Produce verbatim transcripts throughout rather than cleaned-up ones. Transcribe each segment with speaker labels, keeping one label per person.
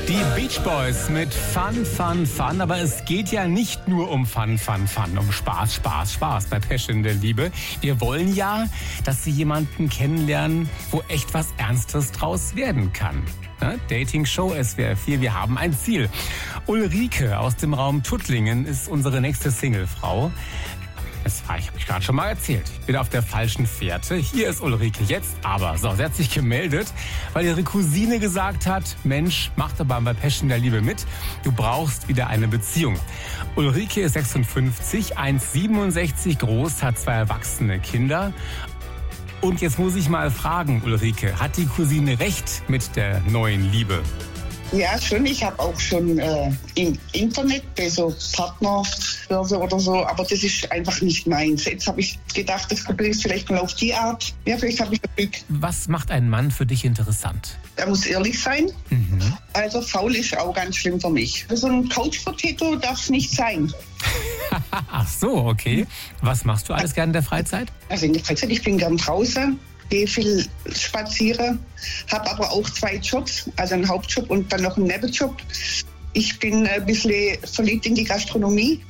Speaker 1: Die Beach Boys mit Fun, Fun, Fun. Aber es geht ja nicht nur um Fun, Fun, Fun, um Spaß, Spaß, Spaß bei Passion der Liebe. Wir wollen ja, dass Sie jemanden kennenlernen, wo echt was Ernstes draus werden kann. Ne? Dating-Show S W R vier, wir haben ein Ziel. Ulrike aus dem Raum Tuttlingen ist unsere nächste Singlefrau. Das war, ich habe ich gerade schon mal erzählt. Ich bin auf der falschen Fährte. Hier ist Ulrike jetzt aber. So, sie hat sich gemeldet, weil ihre Cousine gesagt hat, Mensch, mach doch mal bei Passion der Liebe mit. Du brauchst wieder eine Beziehung. Ulrike ist sechsundfünfzig, eins Komma siebenundsechzig groß, hat zwei erwachsene Kinder. Und jetzt muss ich mal fragen, Ulrike, hat die Cousine recht mit der neuen Liebe?
Speaker 2: Ja, schon. Ich habe auch schon äh, im Internet bei so Partnerbörse oder so, aber das ist einfach nicht meins. Jetzt habe ich gedacht, das probiere ich vielleicht mal auf die Art. Ja, vielleicht habe ich Glück.
Speaker 1: Was macht ein Mann für dich interessant?
Speaker 2: Er muss ehrlich sein.
Speaker 1: Mhm.
Speaker 2: Also faul ist auch ganz schlimm für mich. So ein Couch-Potato darf es nicht sein.
Speaker 1: Ach so, okay. Was machst du alles gerne in der Freizeit?
Speaker 2: Also in der Freizeit, ich bin gern draußen. Gehe viel spazieren, habe aber auch zwei Jobs, also einen Hauptjob und dann noch einen Nebenjob. Ich bin ein bisschen verliebt in die Gastronomie.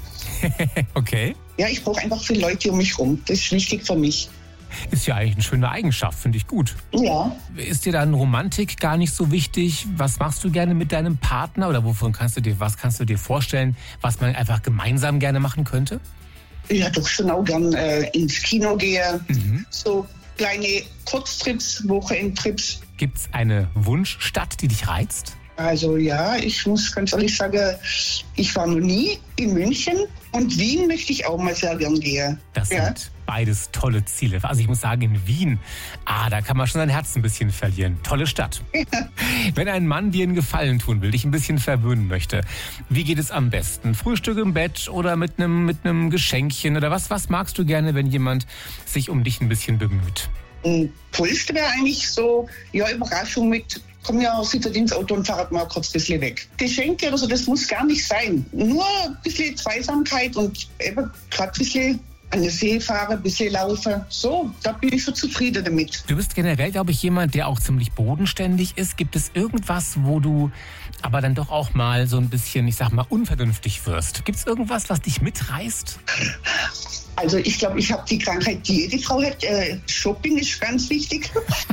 Speaker 1: Okay.
Speaker 2: Ja, ich brauche einfach viele Leute um mich rum. Das ist wichtig für mich.
Speaker 1: Ist ja eigentlich eine schöne Eigenschaft, finde ich gut.
Speaker 2: Ja.
Speaker 1: Ist dir dann Romantik gar nicht so wichtig? Was machst du gerne mit deinem Partner oder wovon kannst du dir, was kannst du dir vorstellen, was man einfach gemeinsam gerne machen könnte?
Speaker 2: Ja, doch schon auch gern äh, ins Kino gehen.
Speaker 1: Mhm.
Speaker 2: So kleine Kurztrips, Wochenendtrips.
Speaker 1: Gibt's eine Wunschstadt, die dich reizt?
Speaker 2: Also ja, ich muss ganz ehrlich sagen, ich war noch nie in München und Wien möchte ich auch mal sehr gern gehen.
Speaker 1: Das
Speaker 2: ja.
Speaker 1: sind beides tolle Ziele. Also ich muss sagen, in Wien, ah, da kann man schon sein Herz ein bisschen verlieren. Tolle Stadt.
Speaker 2: Ja.
Speaker 1: Wenn ein Mann dir einen Gefallen tun will, dich ein bisschen verwöhnen möchte, wie geht es am besten? Frühstück im Bett oder mit einem mit einem Geschenkchen oder was? Was magst du gerne, wenn jemand sich um dich ein bisschen bemüht?
Speaker 2: Ein Pulst wäre eigentlich so, ja, Überraschung mit, komm ja, sitzt ins Auto und fahrt mal kurz ein bisschen weg. Geschenke oder so, das muss gar nicht sein. Nur ein bisschen Zweisamkeit und eben gerade ein bisschen an den See fahren, ein bisschen laufen. So, da bin ich schon zufrieden damit.
Speaker 1: Du bist generell, glaube ich, jemand, der auch ziemlich bodenständig ist. Gibt es irgendwas, wo du aber dann doch auch mal so ein bisschen, ich sag mal, unvernünftig wirst? Gibt es irgendwas, was dich mitreißt?
Speaker 2: Also ich glaube, ich habe die Krankheit, die jede Frau hat. Äh, Shopping ist ganz wichtig.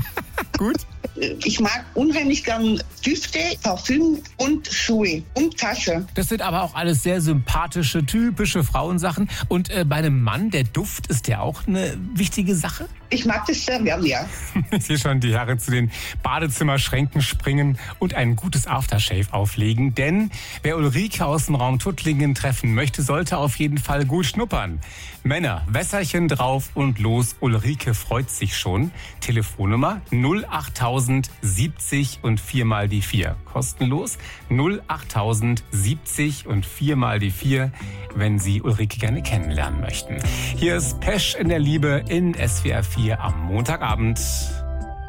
Speaker 1: Gut.
Speaker 2: Ich mag unheimlich gern Düfte, Parfüm und Schuhe und Tasche.
Speaker 1: Das sind aber auch alles sehr sympathische, typische Frauensachen. Und äh, bei einem Mann, der Duft, ist der auch eine wichtige Sache?
Speaker 2: Ich mag das sehr gern, ja.
Speaker 1: Ich sehe schon die Herren zu den Badezimmerschränken springen und ein gutes Aftershave auflegen. Denn wer Ulrike aus dem Raum Tuttlingen treffen möchte, sollte auf jeden Fall gut schnuppern. Männer, Wässerchen drauf und los. Ulrike freut sich schon. Telefonnummer null achttausend siebzig und viermal die vier. Kostenlos null achttausend siebzig und viermal die vier, wenn Sie Ulrike gerne kennenlernen möchten. Hier ist Pesch in der Liebe in S W R vier am Montagabend.